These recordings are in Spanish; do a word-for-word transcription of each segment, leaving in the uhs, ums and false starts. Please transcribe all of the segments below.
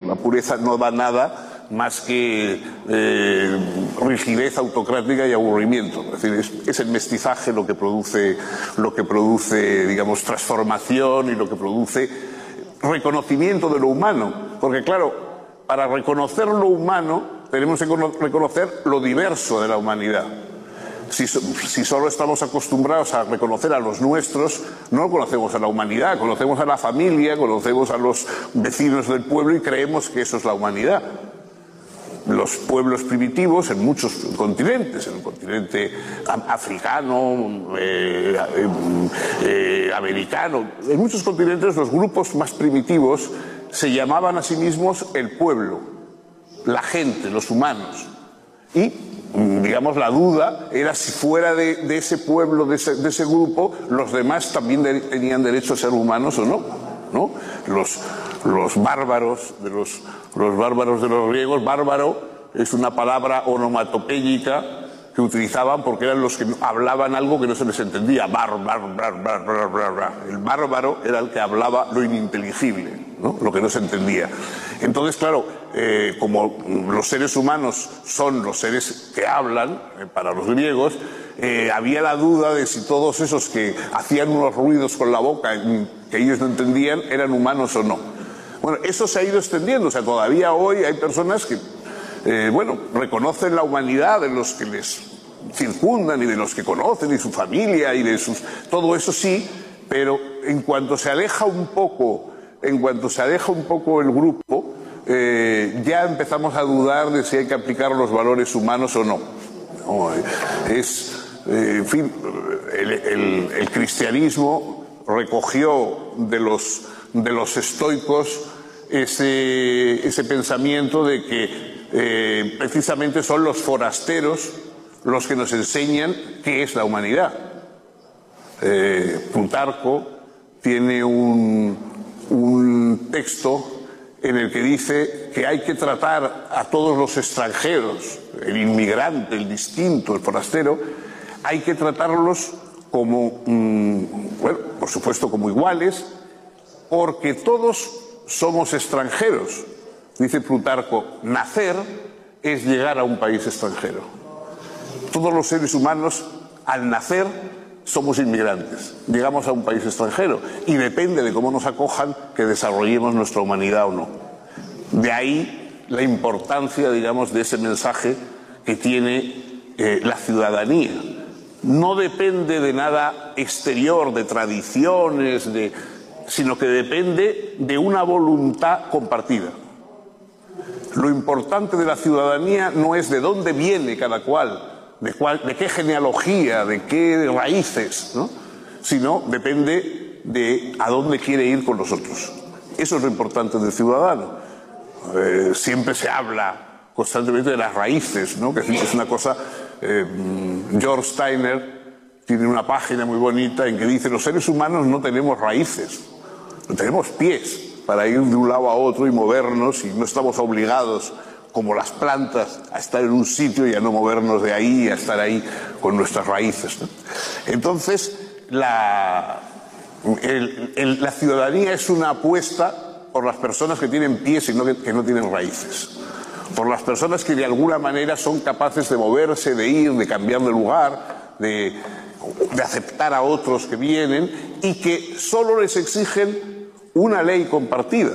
La pureza no da nada más que eh, rigidez autocrática y aburrimiento. Es decir, es, es el mestizaje lo que produce, lo que produce, digamos, transformación y lo que produce reconocimiento de lo humano. Porque, claro, para reconocer lo humano tenemos que reconocer lo diverso de la humanidad. Si, si solo estamos acostumbrados a reconocer a los nuestros, no conocemos a la humanidad, conocemos a la familia, conocemos a los vecinos del pueblo y creemos que eso es la humanidad. Los pueblos primitivos en muchos continentes, en el continente africano, eh, eh, americano, en muchos continentes los grupos más primitivos se llamaban a sí mismos el pueblo, la gente, los humanos. Y, digamos, la duda era si fuera de, de ese pueblo, de ese, de ese grupo, los demás también de, tenían derecho a ser humanos o no, ¿no? Los, los bárbaros de los, los bárbaros de los griegos, bárbaro es una palabra onomatopéyica que utilizaban porque eran los que hablaban algo que no se les entendía. Bar, bar, bar, bar, bar, bar, bar. El bárbaro era el que hablaba lo ininteligible, ¿no? Lo que no se entendía. Entonces, claro, eh, como los seres humanos son los seres que hablan, eh, para los griegos, eh, había la duda de si todos esos que hacían unos ruidos con la boca que ellos no entendían eran humanos o no. Bueno, eso se ha ido extendiendo. O sea, todavía hoy hay personas que Eh, bueno, reconocen la humanidad de los que les circundan y de los que conocen y su familia y de sus... todo eso sí, pero en cuanto se aleja un poco, en cuanto se aleja un poco el grupo, eh, ya empezamos a dudar de si hay que aplicar los valores humanos o no. No, es, eh, en fin, el, el, el cristianismo recogió de los, de los estoicos ese, ese pensamiento de que Eh, precisamente son los forasteros los que nos enseñan qué es la humanidad. Eh, Plutarco tiene un, un texto en el que dice que hay que tratar a todos los extranjeros, el inmigrante, el distinto, el forastero, hay que tratarlos como, mmm, bueno, por supuesto como iguales, porque todos somos extranjeros. Dice Plutarco, nacer es llegar a un país extranjero. Todos los seres humanos, al nacer, somos inmigrantes. Llegamos a un país extranjero y depende de cómo nos acojan que desarrollemos nuestra humanidad o no. De ahí la importancia, digamos, de ese mensaje que tiene eh, la ciudadanía. No depende de nada exterior, de tradiciones, de, sino que depende de una voluntad compartida. Lo importante de la ciudadanía no es de dónde viene cada cual, de, cuál, de qué genealogía, de qué raíces, ¿no? Sino depende de a dónde quiere ir con nosotros. Eso es lo importante del ciudadano. Eh, siempre se habla constantemente de las raíces, ¿no? Que es una cosa... Eh, George Steiner tiene una página muy bonita en que dice los seres humanos no tenemos raíces, no tenemos pies para ir de un lado a otro y movernos, y no estamos obligados, como las plantas, a estar en un sitio y a no movernos de ahí, a estar ahí con nuestras raíces, ¿no? Entonces, la, el, el, la ciudadanía es una apuesta por las personas que tienen pies y no, que, que no tienen raíces, por las personas que de alguna manera son capaces de moverse, de ir, de cambiar de lugar, de, de aceptar a otros que vienen y que solo les exigen una ley compartida.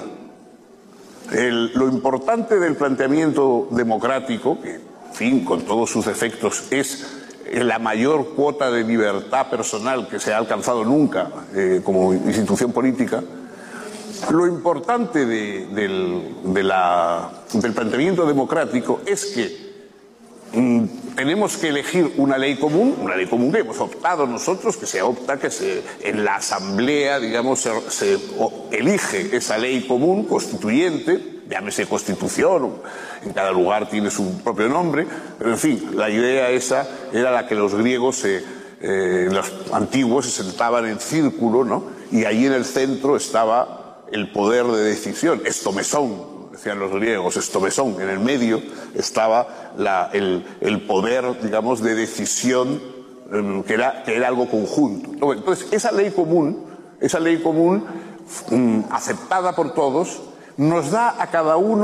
El, lo importante del planteamiento democrático, que, en fin, con todos sus defectos, es la mayor cuota de libertad personal que se ha alcanzado nunca eh, como institución política. Lo importante de, del, de la, del planteamiento democrático es que mmm, tenemos que elegir una ley común, una ley común que hemos optado nosotros, que se opta, que se, en la asamblea, digamos, se, se o, elige esa ley común constituyente, llámese constitución, en cada lugar tiene su propio nombre, pero en fin, la idea esa era la que los griegos, se, eh, los antiguos, se sentaban en círculo, ¿no? Y ahí en el centro estaba el poder de decisión, estomesón, decían los griegos, estomesón, en el medio estaba la, el, el poder, digamos, de decisión, eh, que, era, que era algo conjunto. Entonces, esa ley común, esa ley común, mm, aceptada por todos, nos da a cada uno